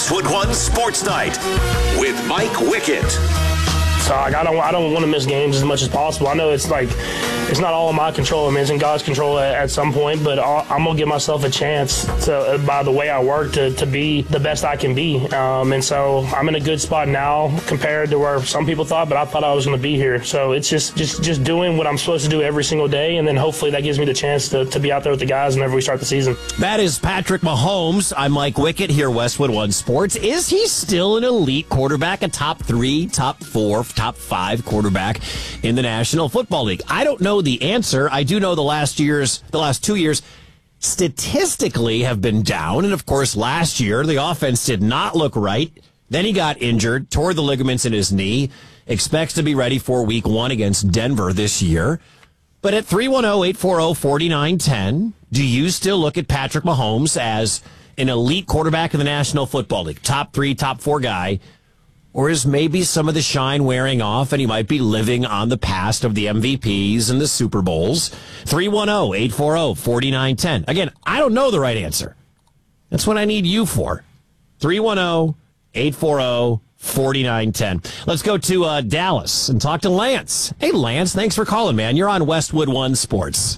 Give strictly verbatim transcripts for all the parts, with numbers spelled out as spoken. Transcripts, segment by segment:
Westwood One Sports Night with Mike Wickett. So like, I don't I don't want to miss games as much as possible. I know it's like it's not all in my control. I mean, it's in God's control at, at some point, but I'll, I'm going to give myself a chance to, by the way I work, to, to be the best I can be. Um, and so I'm in a good spot now compared to where some people thought, but I thought I was going to be here. So it's just, just, just doing what I'm supposed to do every single day, and then hopefully that gives me the chance to, to be out there with the guys whenever we start the season. That is Patrick Mahomes. I'm Mike Wickett here, Westwood One Sports. Is he still an elite quarterback, a top three, top four, top five quarterback in the National Football League? I don't know the answer. I do know the last years, the last two years, statistically have been down. And of course, last year, the offense did not look right. Then he got injured, tore the ligaments in his knee, expects to be ready for week one against Denver this year. But at three one zero, eight four zero, four nine one zero, do you still look at Patrick Mahomes as an elite quarterback in the National Football League? Top three, top four guy? Or is maybe some of the shine wearing off and he might be living on the past of the M V Ps and the Super Bowls? three one zero, eight four zero, four nine one zero. Again, I don't know the right answer. That's what I need you for. three one zero, eight four zero, four nine one zero. Let's go to uh, Dallas and talk to Lance. Hey, Lance, thanks for calling, man. You're on Westwood One Sports.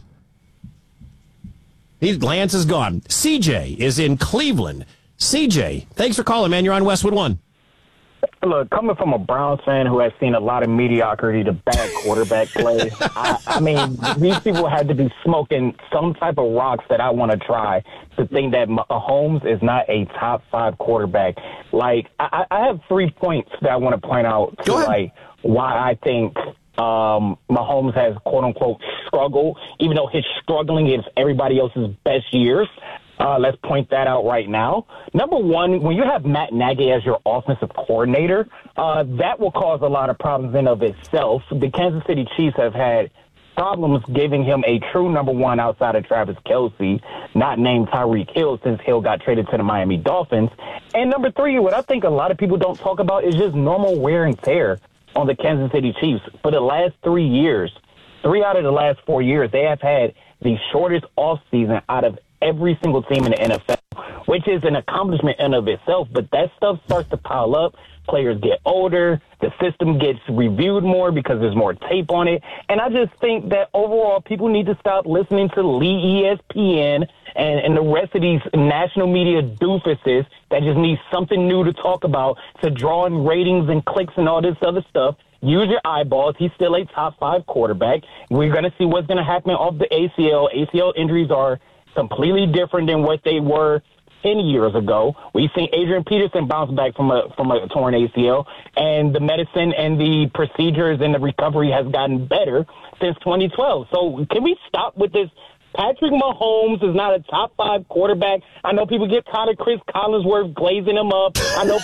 He, Lance is gone. C J is in Cleveland. C J, thanks for calling, man. You're on Westwood One. Look, coming from a Browns fan who has seen a lot of mediocrity to bad quarterback play, I, I mean, these people had to be smoking some type of rocks that I want to try to think that Mahomes is not a top five quarterback. Like, I, I have three points that I want to point out to, like, why I think um, Mahomes has, quote-unquote, struggled, even though his struggling is everybody else's best years. Uh, let's point that out right now. Number one, when you have Matt Nagy as your offensive coordinator, uh, that will cause a lot of problems in of itself. The Kansas City Chiefs have had problems giving him a true number one outside of Travis Kelce, not named Tyreek Hill since Hill got traded to the Miami Dolphins. And number three, what I think a lot of people don't talk about is just normal wear and tear on the Kansas City Chiefs. For the last three years, three out of the last four years, they have had the shortest offseason out of every single team in the N F L, which is an accomplishment in of itself. But that stuff starts to pile up. Players get older. The system gets reviewed more because there's more tape on it. And I just think that overall people need to stop listening to Lee E S P N and, and the rest of these national media doofuses that just need something new to talk about to draw in ratings and clicks and all this other stuff. Use your eyeballs. He's still a top five quarterback. We're going to see what's going to happen off the A C L. A C L injuries are completely different than what they were ten years ago. We've seen Adrian Peterson bounce back from a from a torn A C L, and the medicine and the procedures and the recovery has gotten better since twenty twelve. So can we stop with this? Patrick Mahomes is not a top five quarterback. I know people get tired of Chris Collinsworth glazing him up. I know